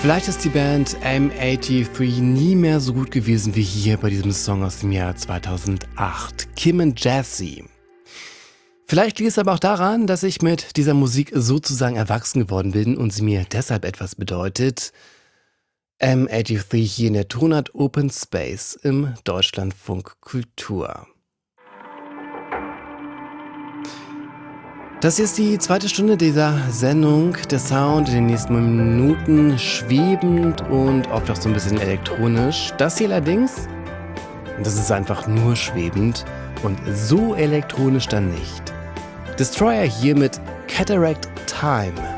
Vielleicht ist die Band M83 nie mehr so gut gewesen wie hier bei diesem Song aus dem Jahr 2008, Kim and Jazzy. Vielleicht liegt es aber auch daran, dass ich mit dieser Musik sozusagen erwachsen geworden bin und sie mir deshalb etwas bedeutet. M83 hier in der Tonart Open Space im Deutschlandfunk Kultur. Das hier ist die zweite Stunde dieser Sendung. Der Sound in den nächsten Minuten schwebend und oft auch so ein bisschen elektronisch. Das hier allerdings, das ist einfach nur schwebend und so elektronisch dann nicht. Destroyer hier mit Cataract Time.